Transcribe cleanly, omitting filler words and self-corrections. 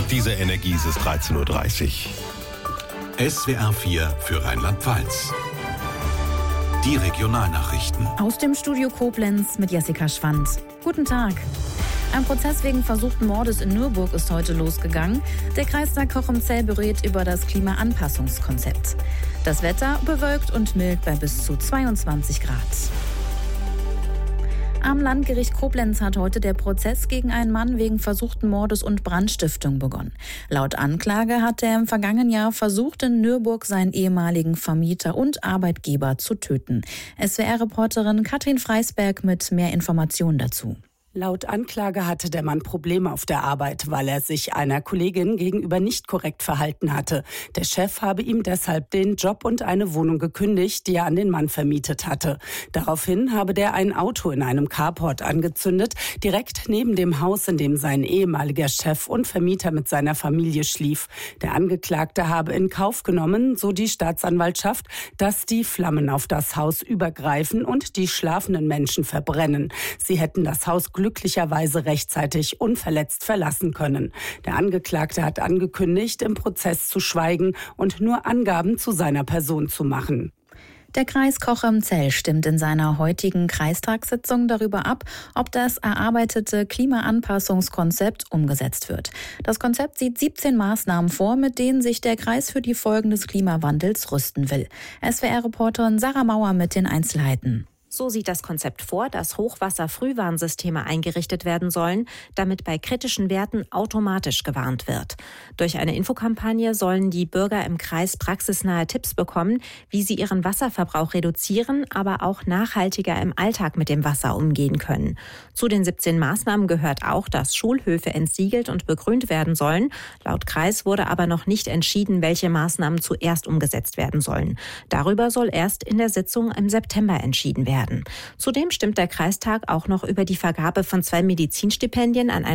Diese Energie ist 13:30 Uhr. SWR 4 für Rheinland-Pfalz. Die Regionalnachrichten. Aus dem Studio Koblenz mit Jessica Schwand. Guten Tag. Ein Prozess wegen versuchten Mordes in Nürburg ist heute losgegangen. Der Kreistag Cochem-Zell berät über das Klimaanpassungskonzept. Das Wetter bewölkt und mild bei bis zu 22 Grad. Am Landgericht Koblenz hat heute der Prozess gegen einen Mann wegen versuchten Mordes und Brandstiftung begonnen. Laut Anklage hat er im vergangenen Jahr versucht, in Nürburg seinen ehemaligen Vermieter und Arbeitgeber zu töten. SWR-Reporterin Katrin Freisberg mit mehr Informationen dazu. Laut Anklage hatte der Mann Probleme auf der Arbeit, weil er sich einer Kollegin gegenüber nicht korrekt verhalten hatte. Der Chef habe ihm deshalb den Job und eine Wohnung gekündigt, die er an den Mann vermietet hatte. Daraufhin habe der ein Auto in einem Carport angezündet, direkt neben dem Haus, in dem sein ehemaliger Chef und Vermieter mit seiner Familie schlief. Der Angeklagte habe in Kauf genommen, so die Staatsanwaltschaft, dass die Flammen auf das Haus übergreifen und die schlafenden Menschen verbrennen. Sie hätten das Haus glücklicherweise rechtzeitig unverletzt verlassen können. Der Angeklagte hat angekündigt, im Prozess zu schweigen und nur Angaben zu seiner Person zu machen. Der Kreis Cochem-Zell stimmt in seiner heutigen Kreistagssitzung darüber ab, ob das erarbeitete Klimaanpassungskonzept umgesetzt wird. Das Konzept sieht 17 Maßnahmen vor, mit denen sich der Kreis für die Folgen des Klimawandels rüsten will. SWR-Reporterin Sarah Mauer mit den Einzelheiten. So sieht das Konzept vor, dass Hochwasserfrühwarnsysteme eingerichtet werden sollen, damit bei kritischen Werten automatisch gewarnt wird. Durch eine Infokampagne sollen die Bürger im Kreis praxisnahe Tipps bekommen, wie sie ihren Wasserverbrauch reduzieren, aber auch nachhaltiger im Alltag mit dem Wasser umgehen können. Zu den 17 Maßnahmen gehört auch, dass Schulhöfe entsiegelt und begrünt werden sollen. Laut Kreis wurde aber noch nicht entschieden, welche Maßnahmen zuerst umgesetzt werden sollen. Darüber soll erst in der Sitzung im September entschieden werden. Zudem stimmt der Kreistag auch noch über die Vergabe von 2 Medizinstipendien an